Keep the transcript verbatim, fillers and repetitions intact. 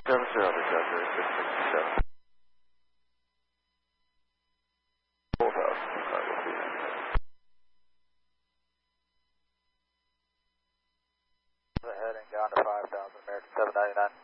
seven zero, Desire six sixty-seven. four thousand, cargo feet. Heading down to five thousand, American seven ninety-nine.